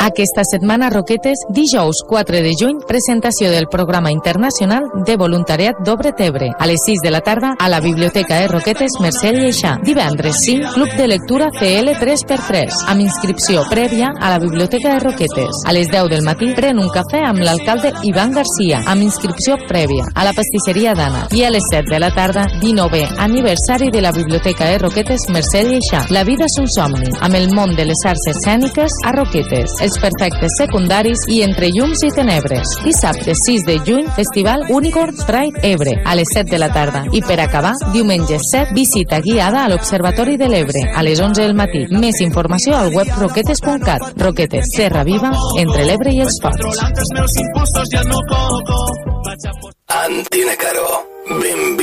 Aquesta setmana a Roquetes, dijous 4 de juny, presentació del programa internacional de voluntariat d'Obret Ebre. A les 6 de la tarda, a la Biblioteca de Roquetes, Mercè Lleixà. Divendres 5, Club de Lectura CL 3x3, amb inscripció prèvia a la Biblioteca de Roquetes. A les 10 del matí, pren un cafè amb l'alcalde Ivan Garcia, amb inscripció prèvia a la pastisseria d'Anna. I a les 7 de la tarda, 19è aniversari de la Biblioteca de Roquetes, Mercè Lleixà. La vida és un somni, amb el món de les arts escèniques a Roquetes. Els perfectes secundaris i entre llums i tenebres. Dissabte 6 de juny, Festival Unicorn Pride Ebre, a les 7 de la tarda. I per acabar, diumenge 7, visita guiada a l'Observatori de l'Ebre, a les 11 del matí. Més informació al web roquetes.cat. Roquetes, terra viva, entre l'Ebre i els Focs. Antina Caro, benvingut.